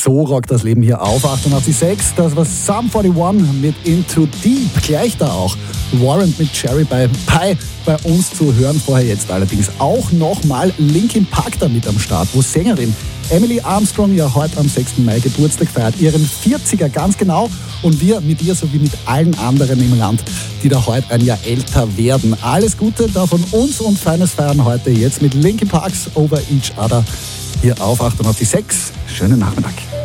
So rockt das Leben hier auf. 88.6, das war Sum 41 mit Into Deep. Gleich da auch Warrant mit Cherry Pie bei uns zu hören. Vorher jetzt allerdings auch nochmal Linkin Park da mit am Start, wo Sängerin Emily Armstrong ja heute am 6. Mai Geburtstag feiert, ihren 40er ganz genau. Und wir mit ihr sowie mit allen anderen im Land, die da heute ein Jahr älter werden. Alles Gute da von uns und feines Feiern heute jetzt mit Linkin Parks Over Each Other hier auf 88.6. Schönen Nachmittag.